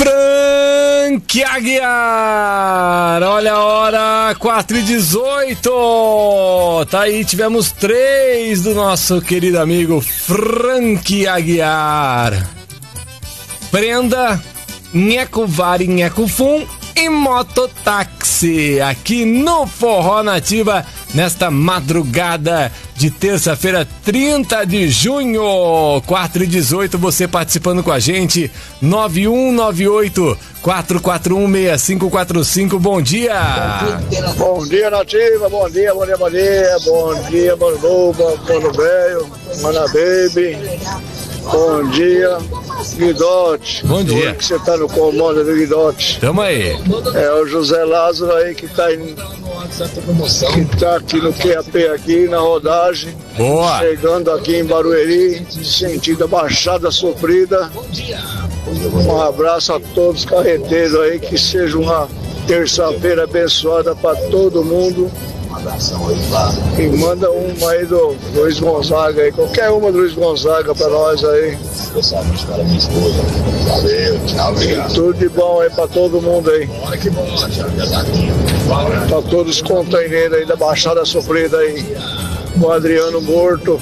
Frank Aguiar, olha a hora, 4h18, tá aí, tivemos 3 do nosso querido amigo Frank Aguiar. Prenda, Nheco Vari, Nheco Fum e Mototáxi, aqui no Forró Nativa, nesta madrugada de terça-feira, 30 de junho, 4h18, você participando com a gente, 9198-441-6545, bom dia! Bom dia, Nativa, bom dia, bom dia, bom dia, bom dia, Mano Novo, Mano Velho, Mana Baby, bom dia, Guidote. Bom dia. Que você tá no comando do Guidote. Tamo aí. É o José Lázaro aí que tá aqui no QAP aqui na rodagem. Boa. Chegando aqui em Barueri, sentido a Baixada Sofrida. Um abraço a todos os carreteiros aí, que seja uma terça-feira abençoada para todo mundo. E manda uma aí do Luiz Gonzaga aí, qualquer uma do Luiz Gonzaga pra nós aí. Especialmente para minha esposa. Valeu, tchau, obrigado. Tudo de bom aí pra todo mundo aí. Olha que bom, pra todos os containeiros aí da Baixada Sofrida aí. O Adriano Morto.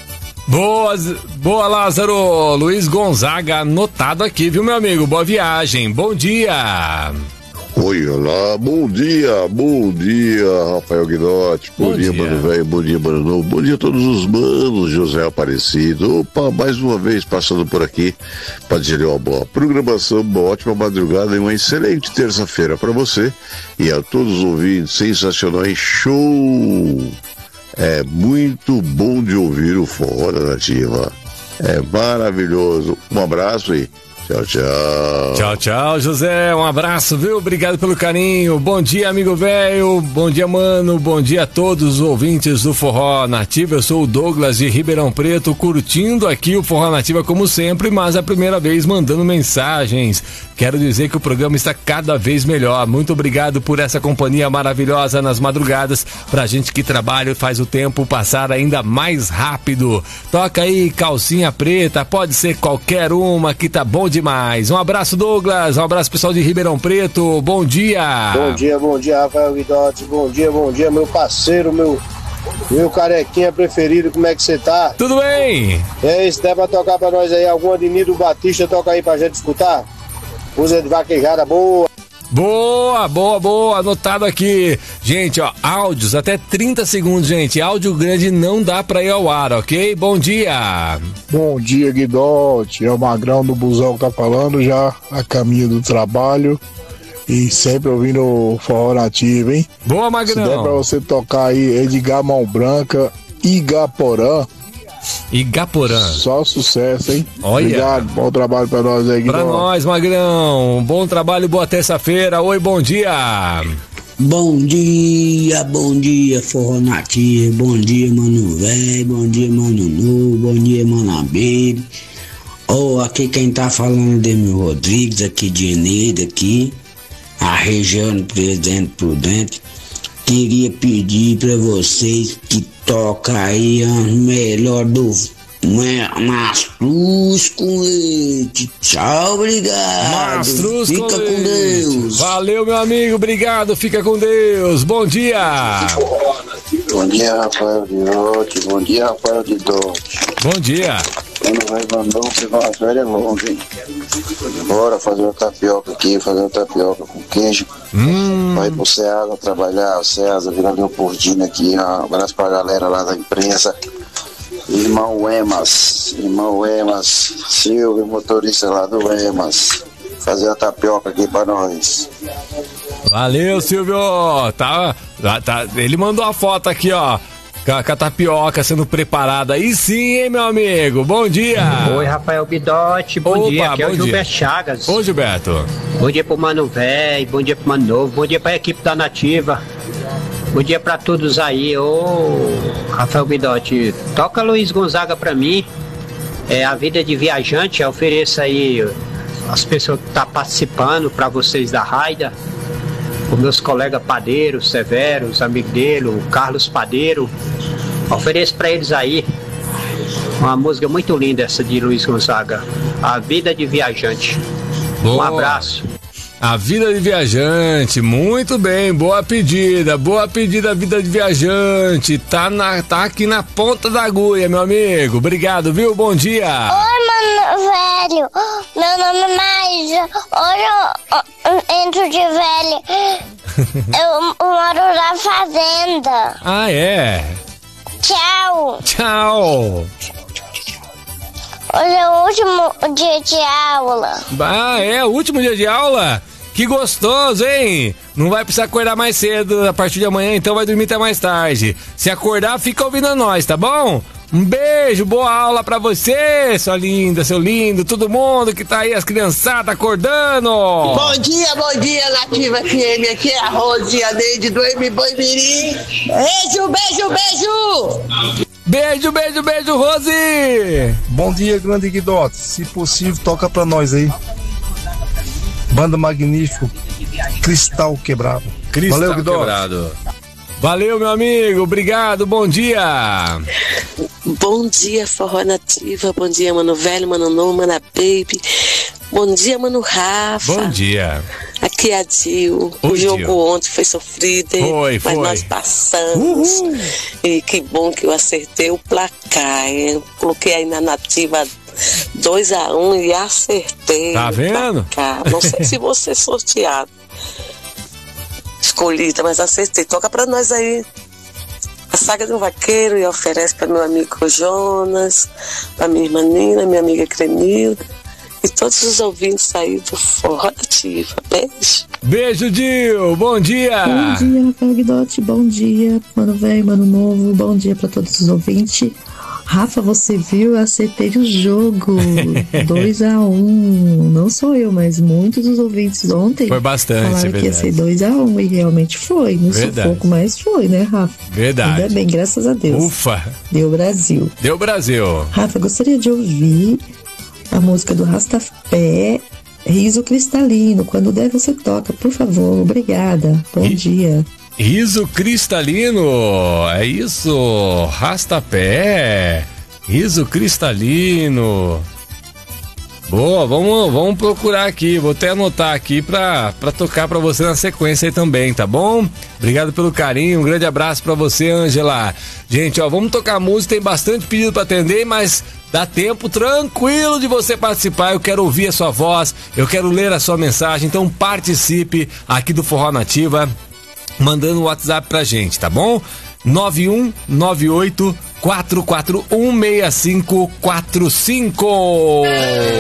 Boa, Lázaro. Luiz Gonzaga anotado aqui, viu, meu amigo? Boa viagem, bom dia. Oi, olá, bom dia, Rafael Guidotti, bom dia, Mano Velho, bom dia, Mano Novo, bom dia a todos os manos, José Aparecido, opa, mais uma vez passando por aqui para dizer uma boa programação, uma ótima madrugada e uma excelente terça-feira para você e a todos os ouvintes, sensacionais, show! É muito bom de ouvir o Forró da Nativa, é maravilhoso, um abraço e tchau, tchau. Tchau, tchau, José. Um abraço, viu? Obrigado pelo carinho. Bom dia, amigo velho. Bom dia, mano. Bom dia a todos os ouvintes do Forró Nativa. Eu sou o Douglas de Ribeirão Preto, curtindo aqui o Forró Nativa como sempre, mas a primeira vez mandando mensagens. Quero dizer que o programa está cada vez melhor. Muito obrigado por essa companhia maravilhosa nas madrugadas. Pra gente que trabalha e faz o tempo passar ainda mais rápido. Toca aí, calcinha preta. Pode ser qualquer uma que tá bom demais. Um abraço, Douglas. Um abraço, pessoal de Ribeirão Preto. Bom dia. Bom dia, Rafael Guidotti. Bom dia, meu parceiro, meu carequinha preferido. Como é que você tá? Tudo bem? Se der pra tocar pra nós aí alguma de Nido Batista, toca aí pra gente escutar. Usa de vaquejada boa. Boa, anotado aqui. Gente, ó, áudios até 30 segundos, gente. Áudio grande não dá pra ir ao ar, ok? Bom dia. Bom dia, Guidotti. É o Magrão do Busão que tá falando, já a caminho do trabalho e sempre ouvindo o Forró Nativo, hein? Boa, Magrão. Se der pra você tocar aí Edgar Mão Branca, Igaporã. Só sucesso, hein? Olha. Obrigado, bom trabalho pra nós aí, Guidotti. Pra nós, Magrão. Bom trabalho, boa terça-feira. Oi, bom dia. Bom dia, Forró Nativo. Bom dia, Mano Velho. Bom dia, Mano Novo. Bom dia, Mana Baby. Aqui quem tá falando é Demir Rodrigues, aqui de Eneida, aqui. A região do Presidente Prudente. Queria pedir pra vocês que toca aí a melhor do Mastruz com leite. Tchau, obrigado. Mastruz fica com Deus. Valeu, meu amigo, obrigado, fica com Deus. Bom dia. Bom dia, Rafael Guidotti. Bom dia, Rafael Guidotti. Bom dia. Quando vai mandar pegar uma férias longe, hein? Bora fazer uma tapioca aqui, com queijo. Vai pro Ceasa trabalhar, o Ceasa Vila Leopoldina aqui, ó. Um abraço pra galera lá da imprensa. Irmão Emas, Silvio, motorista lá do Emas. Fazer a tapioca aqui pra nós. Valeu, Silvio. Tá, ele mandou a foto aqui, ó. Com a tapioca sendo preparada. Aí sim, hein, meu amigo? Bom dia. Oi, Rafael Guidotti. Bom dia. Aqui é o Gilberto Chagas. Ô, Gilberto. Bom dia pro Mano Velho, bom dia pro Mano Novo, bom dia pra equipe da Nativa. Bom dia pra todos aí. Rafael Guidotti, toca Luiz Gonzaga pra mim. A vida de viajante, eu ofereço aí as pessoas que estão participando pra vocês da Raida. Os meus colegas padeiros, Severos, amigo dele, o Carlos Padeiro. Ofereço pra eles aí uma música muito linda essa de Luiz Gonzaga, A Vida de Viajante. Boa. Um abraço. A vida de viajante, muito bem, boa pedida, vida de viajante, tá aqui na ponta da agulha, meu amigo, obrigado, viu, bom dia. Oi, mano, velho, meu nome é Maísa, hoje eu entro de velho, eu moro na fazenda. Ah, é? Tchau. Tchau. Hoje é o último dia de aula. Ah, é o último dia de aula? Que gostoso, hein? Não vai precisar acordar mais cedo a partir de amanhã, então vai dormir até mais tarde. Se acordar, fica ouvindo a nós, tá bom? Um beijo, boa aula pra você, sua linda, seu lindo, todo mundo que tá aí, as criançadas acordando. Bom dia, Nativa FM, aqui é a Rosinha Neide do M-Boi-Mirim. Beijo, Rose. Bom dia, grande Guidote, se possível, toca pra nós aí. Banda Magnífico, Cristal Quebrado. Valeu, Guidote. Valeu, meu amigo, obrigado, bom dia. Bom dia, Forró Nativa, bom dia, Mano Velho, Mano Novo, Mana Baby. Bom dia, Mano Rafa. Bom dia. Aqui é a Dil. O jogo ontem foi sofrido, hein? Mas nós passamos. Uhul. E que bom que eu acertei o placar, hein? Coloquei aí na Nativa 2-1 e acertei. Tá vendo? Não sei se vou ser sorteado. Escolhida, mas acertei. Toca pra nós aí. A Saga do Vaqueiro e oferece para meu amigo Jonas, para minha irmã Nina, minha amiga Cremilda e todos os ouvintes aí do Forró Nativa. Beijo. Beijo, Dil. Bom dia. Bom dia, Rafael Guidotti. Bom dia, Mano Velho, Mano Novo. Bom dia para todos os ouvintes. Rafa, você viu? Eu acertei o jogo. 2-1. Não sou eu, mas muitos dos ouvintes ontem foi bastante, falaram que ia ser 2-1 e realmente foi. No sufoco, mas foi, né, Rafa? Verdade. Ainda bem, graças a Deus. Ufa. Deu Brasil. Rafa, gostaria de ouvir a música do Rastafé, Riso Cristalino. Quando der, você toca, por favor. Obrigada. Bom dia. Riso Cristalino, é isso, Rastapé, Riso Cristalino. Boa, vamos procurar aqui, vou até anotar aqui pra tocar pra você na sequência aí também, tá bom? Obrigado pelo carinho, um grande abraço pra você, Ângela. Gente, ó, vamos tocar música, tem bastante pedido pra atender, mas dá tempo tranquilo de você participar, eu quero ouvir a sua voz, eu quero ler a sua mensagem, então participe aqui do Forró Nativa, mandando o WhatsApp pra gente, tá bom? 9198 4416545.